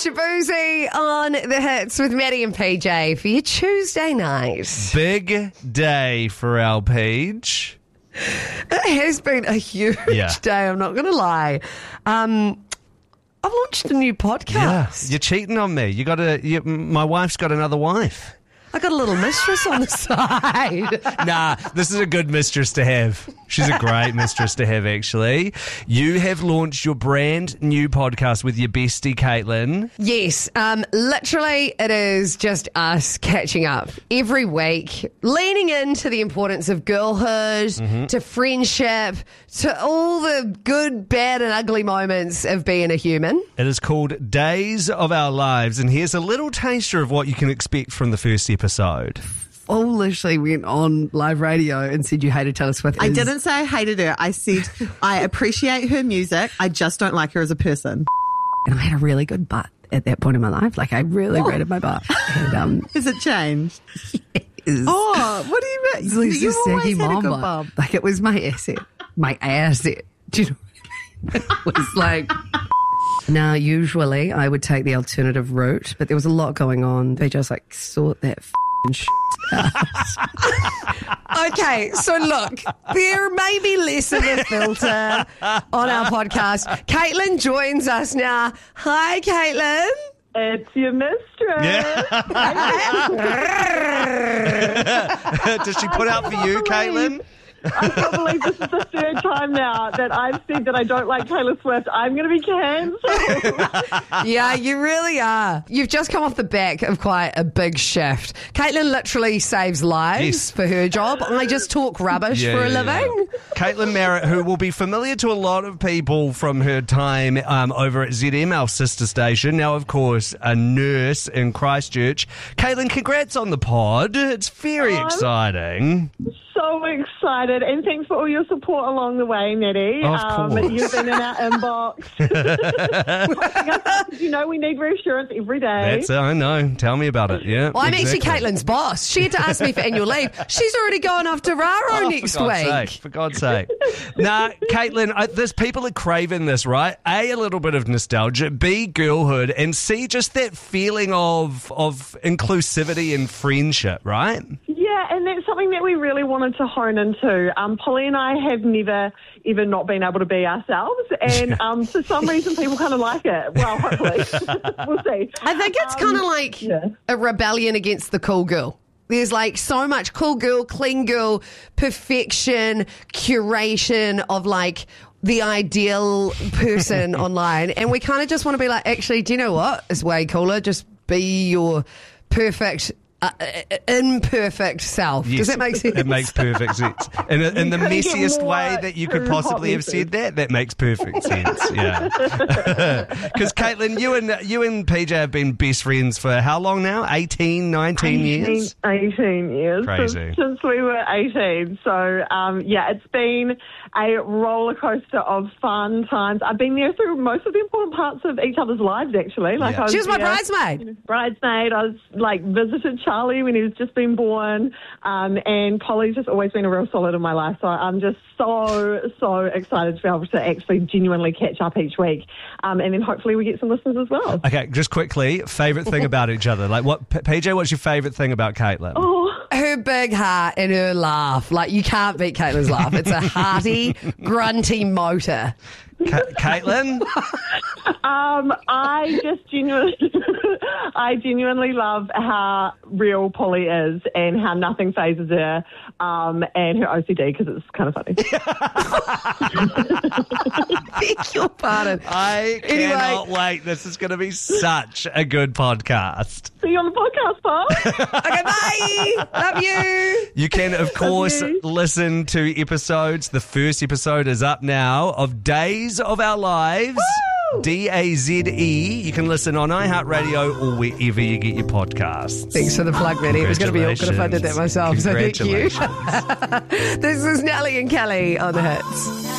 Shaboozey on the hits with Maddie and PJ for your Tuesday night. Big day for our Paige. It has been a huge day, I'm not going to lie. I've launched a new podcast. Yeah, you're cheating on me. My wife's got another wife. I got a little mistress on the side. Nah, this is a good mistress to have. She's a great mistress to have, actually. You have launched your brand new podcast with your bestie, Caitlin. Yes, literally it is just us catching up every week, leaning into the importance of girlhood, to friendship, to all the good, bad and ugly moments of being a human. It is called Days of Our Lives, and here's a little taster of what you can expect from the first episode. Foolishly went on live radio and said you hated Taylor Swift. I didn't say I hated her. I said I appreciate her music. I just don't like her as a person. And I had a really good butt at that point in my life. Like, I really rated my butt. And, has it changed? Yes. Oh, what do you mean? It's like You a always saggy had a mom good butt. bum. Like, it was my asset. My asset. Do you know what I mean? It was like... Now, usually I would take the alternative route, but there was a lot going on. They just like sort that shit out. Okay, so look, there may be less of a filter on our podcast. Caitlin joins us now. Hi, Caitlin. It's your mistress. Yeah. Does she put out for you, Caitlin? I can't believe this is the third time now that I've said that I don't like Taylor Swift. I'm going to be cancelled. Yeah, you really are. You've just come off the back of quite a big shift. Caitlin literally saves lives for her job. I just talk rubbish for a living. Caitlin Merritt, who will be familiar to a lot of people from her time over at ZM, our sister station. Now, of course, a nurse in Christchurch. Caitlin, congrats on the pod. It's very exciting. So excited, and thanks for all your support along the way, Nettie. Of course. You've been in our inbox. You know we need reassurance every day. That's it, I know. Tell me about it, yeah. Well, I'm actually Caitlin's boss. She had to ask me for annual leave. She's already going off to Raro next week. For God's sake. Nah, Caitlin, there's people are craving this, right? A little bit of nostalgia, B, girlhood, and C, just that feeling of inclusivity and friendship, right? Yeah, and that's something that we really wanted to hone into. Polly and I have never even not been able to be ourselves, and for some reason people kind of like it. Well, hopefully. We'll see. I think it's kind of like a rebellion against the cool girl. There's like so much cool girl, clean girl, perfection, curation of like the ideal person online. And we kind of just want to be like, actually, do you know what? It's way cooler. Just be your perfect imperfect self. Yes, does that make sense? It makes perfect sense. In the messiest way that you could too possibly have said that makes perfect sense. Yeah. Because Caitlin, you and PJ have been best friends for how long now? 18, 19 years? 18 years. Crazy. Since we were 18. So, it's been a roller coaster of fun times. I've been there through most of the important parts of each other's lives, actually. Like Yeah. She was my there, bridesmaid. Bridesmaid. I was visited Charlie when he was just been born, and Polly's just always been a real solid in my life. So I'm just so excited to be able to actually genuinely catch up each week, and then hopefully we get some listeners as well. Okay, just quickly, favourite thing about each other? Like, PJ, what's your favourite thing about Caitlin? Her big heart and her laugh. Like, you can't beat Caitlin's laugh. It's a hearty, grunty motor. Caitlin? I genuinely love how real Polly is and how nothing phases her, and her OCD, because it's kind of funny. Beg your pardon. I cannot wait. This is going to be such a good podcast. See you on the podcast, Paul. Okay, bye. Love you. You can, of course, listen to episodes. The first episode is up now of Days of Our Lives. Woo! DAZE. You can listen on iHeartRadio or wherever you get your podcasts. Thanks for the plug, Maddie. It was going to be awkward if I did that myself. So thank you. This is Nelly and Kelly on the hits.